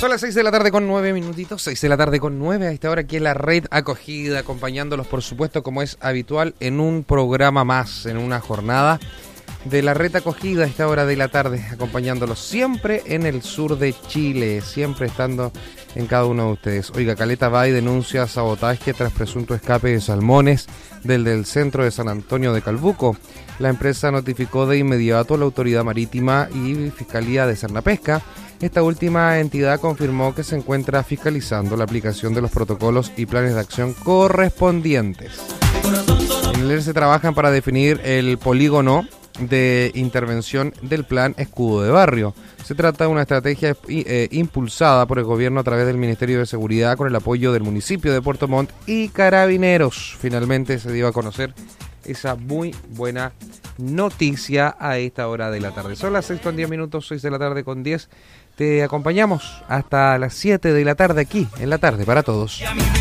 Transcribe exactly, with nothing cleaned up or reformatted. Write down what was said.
Son las seis de la tarde con nueve minutitos, seis de la tarde con nueve, a esta hora aquí en la red acogida, acompañándolos por supuesto como es habitual en un programa más, en una jornada de la red acogida a esta hora de la tarde, acompañándolos siempre en el sur de Chile, siempre estando en cada uno de ustedes. Oiga, Caleta Bay denuncia sabotaje tras presunto escape de salmones del del centro de San Antonio de Calbuco. La empresa notificó de inmediato a la Autoridad Marítima y Fiscalía de Sernapesca. Esta última entidad confirmó que se encuentra fiscalizando la aplicación de los protocolos y planes de acción correspondientes. En el E R se trabajan para definir el polígono de intervención del plan Escudo de Barrio. Se trata de una estrategia eh, impulsada por el gobierno a través del Ministerio de Seguridad con el apoyo del municipio de Puerto Montt y Carabineros. Finalmente se dio a conocer esa muy buena noticia a esta hora de la tarde. Son las seis con diez minutos, seis de la tarde con diez. Te acompañamos hasta las siete de la tarde aquí en La Tarde para Todos.